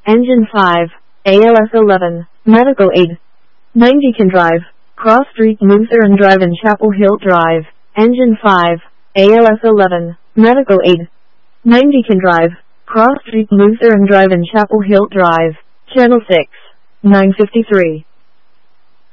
Engine 5, ALS 11, Medical Aid. 90 can drive, Cross Street Lutheran Drive and Chapel Hill Drive. Engine 5, ALS 11, Medical Aid. 90 can drive, Cross Street Lutheran Drive and Chapel Hill Drive. Channel 6, 953.